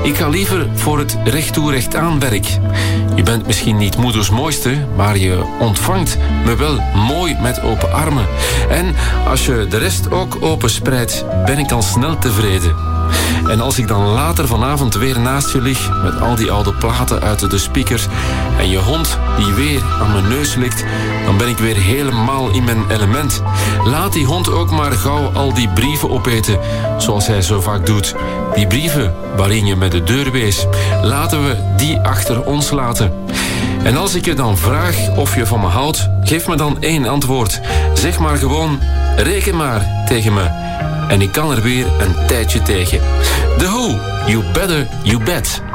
Ik ga liever voor het recht toe recht aan werk. Je bent misschien niet moeders mooiste, maar je ontvangt me wel mooi met open armen. En als je de rest ook openspreidt, ben ik al snel tevreden. En als ik dan later vanavond weer naast je lig, met al die oude platen uit de speakers, en je hond die weer aan mijn neus ligt, dan ben ik weer helemaal in mijn element. Laat die hond ook maar gauw al die brieven opeten, zoals hij zo vaak doet. Die brieven waarin je met de deur wees, laten we die achter ons laten. En als ik je dan vraag of je van me houdt, geef me dan 1 antwoord. Zeg maar gewoon, reken maar tegen me. En ik kan er weer een tijdje tegen. The Who, You Better You Bet.